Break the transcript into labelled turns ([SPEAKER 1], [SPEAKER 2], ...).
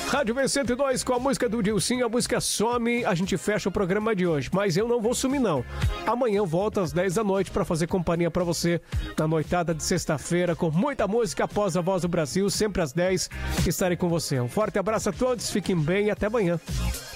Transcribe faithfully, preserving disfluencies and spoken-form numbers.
[SPEAKER 1] Rádio V cento e dois com a música do Dilcinho, a música Some. A gente fecha o programa de hoje, mas eu não vou sumir não. Amanhã eu volto às dez da noite para fazer companhia para você na noitada de sexta-feira com muita música após a Voz do Brasil, sempre às dez estarei com você. Um forte abraço a todos, fiquem bem e até amanhã.